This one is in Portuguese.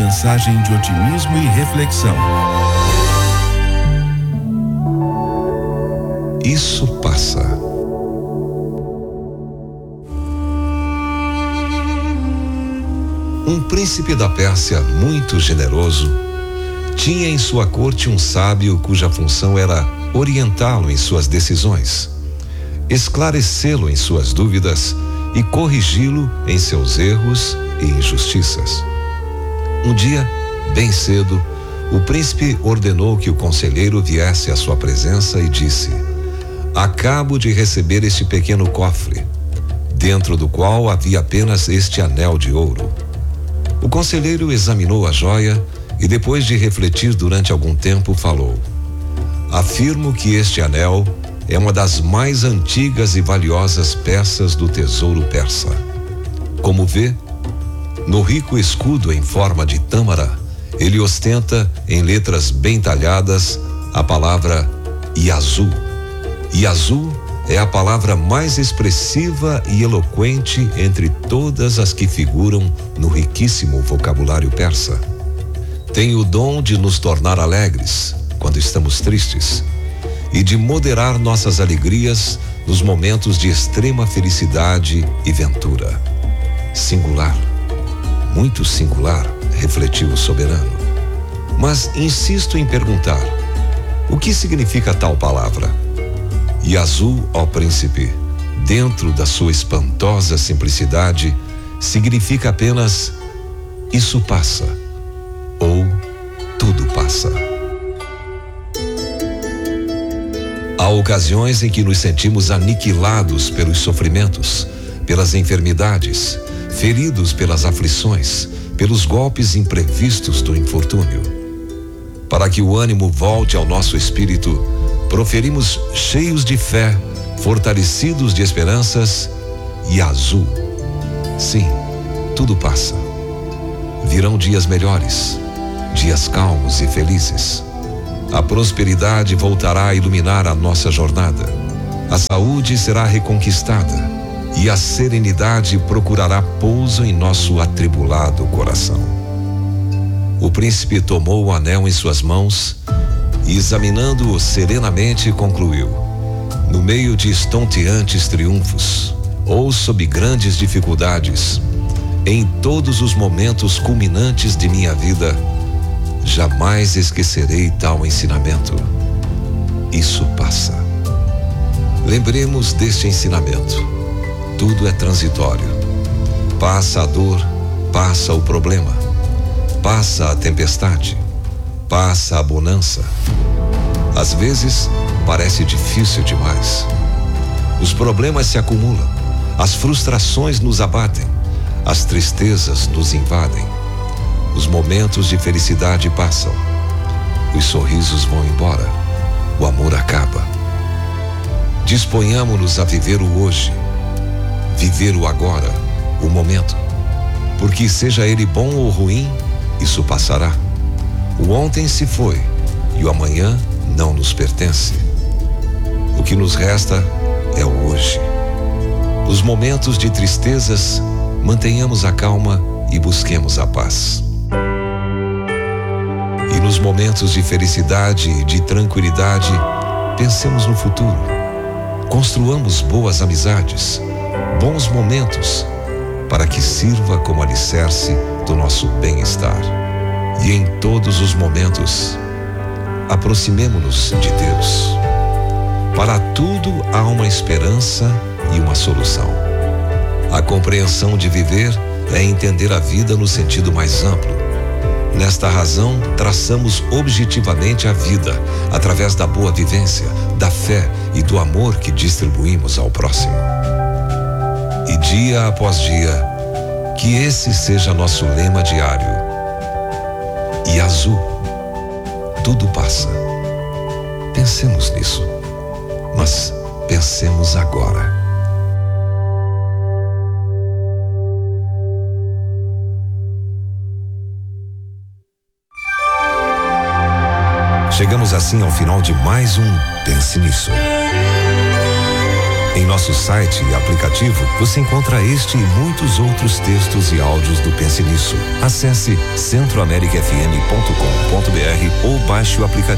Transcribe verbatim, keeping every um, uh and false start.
mensagem de otimismo e reflexão. Isso passa. Um príncipe da Pérsia muito generoso tinha em sua corte um sábio cuja função era orientá-lo em suas decisões, esclarecê-lo em suas dúvidas e corrigi-lo em seus erros e injustiças. Um dia, bem cedo, o príncipe ordenou que o conselheiro viesse à sua presença e disse: acabo de receber este pequeno cofre, dentro do qual havia apenas este anel de ouro. O conselheiro examinou a joia e, depois de refletir durante algum tempo, falou: afirmo que este anel é uma das mais antigas e valiosas peças do tesouro persa. Como vê, no rico escudo em forma de tâmara, ele ostenta, em letras bem talhadas, a palavra Yazoo. Yazoo é a palavra mais expressiva e eloquente entre todas as que figuram no riquíssimo vocabulário persa. Tem o dom de nos tornar alegres quando estamos tristes e de moderar nossas alegrias nos momentos de extrema felicidade e ventura. Singular, muito singular, refletiu o soberano. Mas insisto em perguntar: o que significa tal palavra? Yazoo, ó príncipe, dentro da sua espantosa simplicidade, significa apenas isso passa, ou tudo passa. Há ocasiões em que nos sentimos aniquilados pelos sofrimentos, pelas enfermidades, feridos pelas aflições, pelos golpes imprevistos do infortúnio. Para que o ânimo volte ao nosso espírito, proferimos cheios de fé, fortalecidos de esperanças, Yazoo. Sim, tudo passa. Virão dias melhores, dias calmos e felizes. A prosperidade voltará a iluminar a nossa jornada. A saúde será reconquistada e a serenidade procurará pouso em nosso atribulado coração. O príncipe tomou o anel em suas mãos e, examinando-o serenamente, concluiu: no meio de estonteantes triunfos ou sob grandes dificuldades, em todos os momentos culminantes de minha vida, jamais esquecerei tal ensinamento. Isso passa. Lembremos deste ensinamento. Tudo é transitório. Passa a dor, passa o problema, passa a tempestade, passa a bonança. Às vezes, parece difícil demais. Os problemas se acumulam, as frustrações nos abatem, as tristezas nos invadem. Os momentos de felicidade passam, os sorrisos vão embora, o amor acaba. Disponhamo-nos a viver o hoje, viver o agora, o momento, porque seja ele bom ou ruim, isso passará. O ontem se foi e o amanhã não nos pertence. O que nos resta é o hoje. Nos momentos de tristezas, mantenhamos a calma e busquemos a paz. E nos momentos de felicidade e de tranquilidade, pensemos no futuro. Construamos boas amizades, bons momentos, para que sirva como alicerce do nosso bem-estar. E em todos os momentos, aproximemo-nos de Deus. Para tudo há uma esperança e uma solução. A compreensão de viver é entender a vida no sentido mais amplo. Nesta razão, traçamos objetivamente a vida através da boa vivência, da fé e do amor que distribuímos ao próximo. E dia após dia, que esse seja nosso lema diário. Yazoo, tudo passa. Pensemos nisso, mas pensemos agora. Chegamos assim ao final de mais um Pense Nisso. Em nosso site e aplicativo, você encontra este e muitos outros textos e áudios do Pense Nisso. Acesse centro america f m ponto com ponto b r ou baixe o aplicativo.